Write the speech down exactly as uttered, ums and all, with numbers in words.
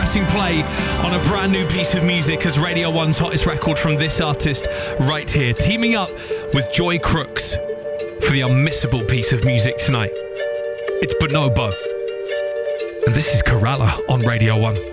pressing play on a brand new piece of music as Radio one's hottest record from this artist right here, teaming up with Joy Crooks for the unmissable piece of music tonight. It's Bonobo, and this is Kerala on Radio one.